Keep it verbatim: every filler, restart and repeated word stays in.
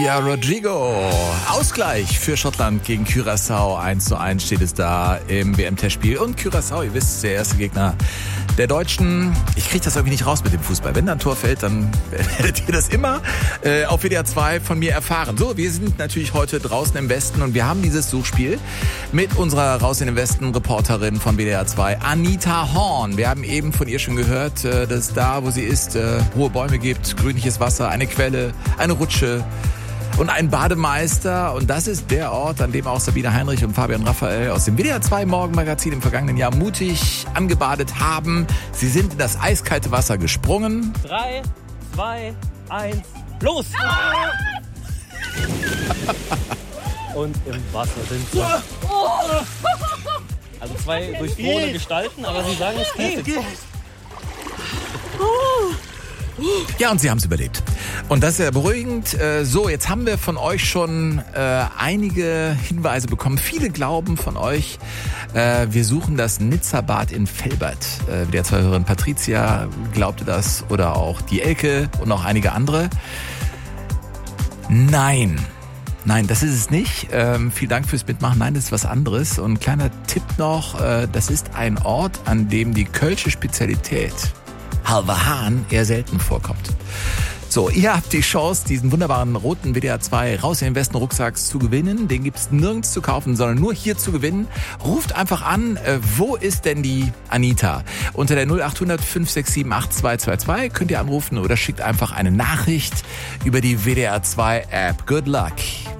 Ja, Rodrigo. Ausgleich für Schottland gegen Curaçao. eins zu eins steht es da im W M-Testspiel. Und Curaçao, ihr wisst, der erste Gegner der Deutschen. Ich kriege das irgendwie nicht raus mit dem Fußball. Wenn da ein Tor fällt, dann werdet ihr das immer äh, auf W D R zwei von mir erfahren. So, wir sind natürlich heute draußen im Westen und wir haben dieses Suchspiel mit unserer Raus in den Westen Reporterin von W D R zwei, Anita Horn. Wir haben eben von ihr schon gehört, äh, dass es da, wo sie ist, äh, hohe Bäume gibt, grünliches Wasser, eine Quelle, eine Rutsche und ein Bademeister. Und das ist der Ort, an dem auch Sabine Heinrich und Fabian Raphael aus dem W D R zwei Morgenmagazin im vergangenen Jahr mutig angebadet haben. Sie sind in das eiskalte Wasser gesprungen. Drei, zwei, eins, los! Und im Wasser sind sie. Also zwei durchfrorene Gestalten, aber sie sagen, es geht. Ja, und sie haben es überlebt. Und das ist sehr beruhigend. So, jetzt haben wir von euch schon äh, einige Hinweise bekommen. Viele glauben von euch, äh, wir suchen das Nizza-Bad in Velbert. Äh, der Zuhörerin Patricia glaubte das oder auch die Elke und noch einige andere. Nein. Nein, das ist es nicht. Ähm, vielen Dank fürs Mitmachen. Nein, das ist was anderes. Und ein kleiner Tipp noch, äh, das ist ein Ort, an dem die kölsche Spezialität Halver Hahn eher selten vorkommt. So, ihr habt die Chance, diesen wunderbaren roten W D R zwei Raus in den Westen Rucksack zu gewinnen. Den gibt's nirgends zu kaufen, sondern nur hier zu gewinnen. Ruft einfach an, äh, wo ist denn die Anita? Unter der null achthundert fünf sechs sieben acht zwei zwei zwei könnt ihr anrufen oder schickt einfach eine Nachricht über die W D R zwei App. Good luck!